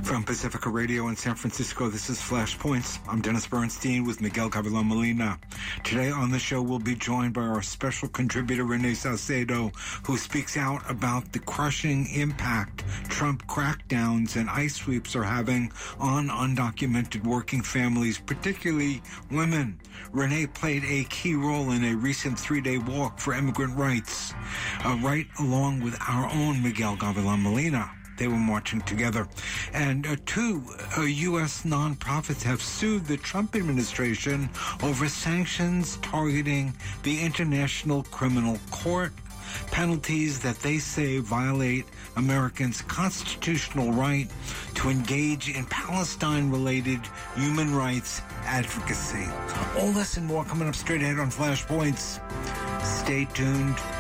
From Pacifica Radio in San Francisco, this is Flashpoints. I'm Dennis Bernstein with Miguel Gavilan Molina. Today on the show, we'll be joined by our special contributor, Renee Salcedo, who speaks out about the crushing impact Trump crackdowns and ICE sweeps are having on undocumented working families, particularly women. Renee played a key role in a recent 3-day walk for immigrant rights, right along with our own Miguel Gavilan Molina. They were marching together. And two U.S. nonprofits have sued the Trump administration over sanctions targeting the International Criminal Court, penalties that they say violate Americans' constitutional right to engage in Palestine-related human rights advocacy. All this and more coming up straight ahead on Flashpoints. Stay tuned.